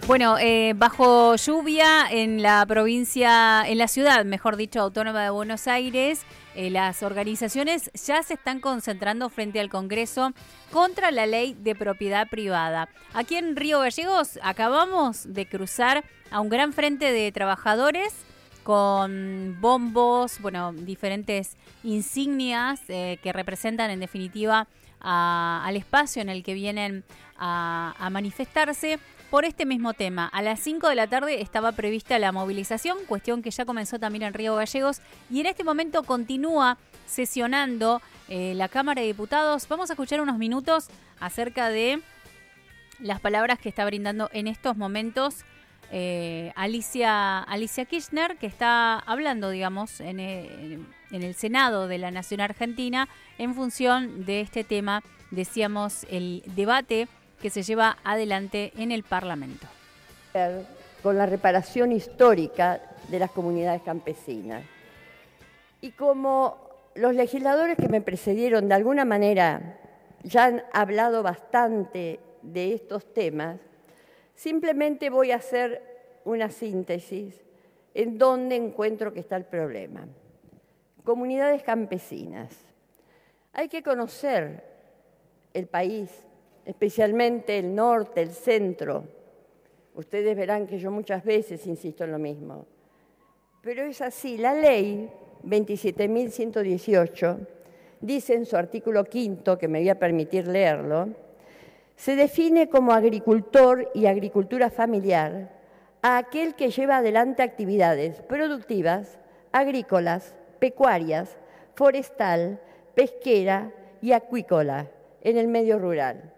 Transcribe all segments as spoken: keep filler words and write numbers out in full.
Bueno, eh, bajo lluvia en la provincia, en la ciudad, mejor dicho, autónoma de Buenos Aires, eh, las organizaciones ya se están concentrando frente al Congreso contra la ley de propiedad privada. Aquí en Río Gallegos acabamos de cruzar a un gran frente de trabajadores con bombos, bueno, diferentes insignias eh, que representan en definitiva a, al espacio en el que vienen a, a manifestarse por este mismo tema. A las cinco de la tarde estaba prevista la movilización, cuestión que ya comenzó también en Río Gallegos, y en este momento continúa sesionando eh, la Cámara de Diputados. Vamos a escuchar unos minutos acerca de las palabras que está brindando en estos momentos eh, Alicia, Alicia Kirchner, que está hablando, digamos, en el, en el Senado de la Nación Argentina en función de este tema, decíamos, el debate que se lleva adelante en el Parlamento. Con la reparación histórica de las comunidades campesinas. Y como los legisladores que me precedieron de alguna manera ya han hablado bastante de estos temas, simplemente voy a hacer una síntesis en donde encuentro que está el problema. Comunidades campesinas. Hay que conocer el país, especialmente el norte, el centro. Ustedes verán que yo muchas veces insisto en lo mismo. Pero es así, la ley veintisiete mil ciento dieciocho dice en su artículo quinto, que me voy a permitir leerlo, se define como agricultor y agricultura familiar a aquel que lleva adelante actividades productivas, agrícolas, pecuarias, forestal, pesquera y acuícola en el medio rural.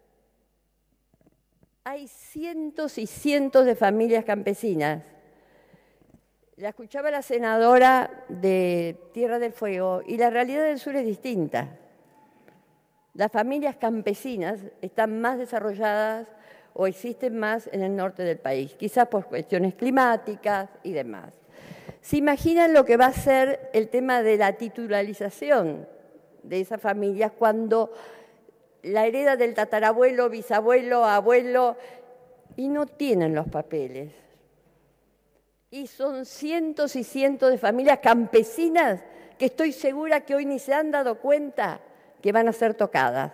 Hay cientos y cientos de familias campesinas. La escuchaba la senadora de Tierra del Fuego y la realidad del sur es distinta. Las familias campesinas están más desarrolladas o existen más en el norte del país, quizás por cuestiones climáticas y demás. ¿Se imaginan lo que va a ser el tema de la titularización de esas familias cuando la hereda del tatarabuelo, bisabuelo, abuelo, y no tienen los papeles? Y son cientos y cientos de familias campesinas que estoy segura que hoy ni se han dado cuenta que van a ser tocadas.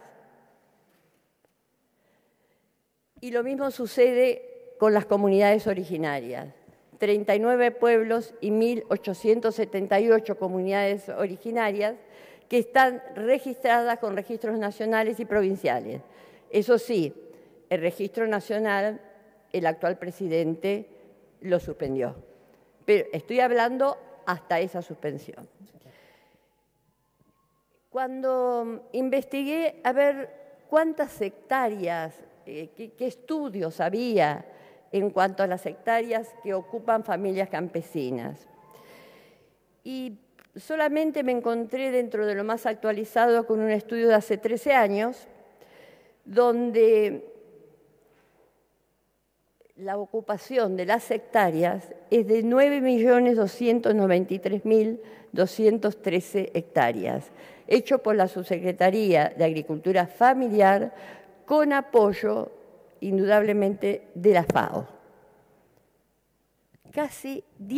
Y lo mismo sucede con las comunidades originarias. treinta y nueve pueblos y mil ochocientas setenta y ocho comunidades originarias que están registradas con registros nacionales y provinciales. Eso sí, el registro nacional, el actual presidente lo suspendió. Pero estoy hablando hasta esa suspensión. Cuando investigué a ver cuántas hectáreas, eh, qué, qué estudios había en cuanto a las hectáreas que ocupan familias campesinas, y solamente me encontré dentro de lo más actualizado con un estudio de hace trece años, donde la ocupación de las hectáreas es de nueve millones doscientos noventa y tres mil doscientas trece hectáreas, hecho por la Subsecretaría de Agricultura Familiar con apoyo, indudablemente, de la FAO. Casi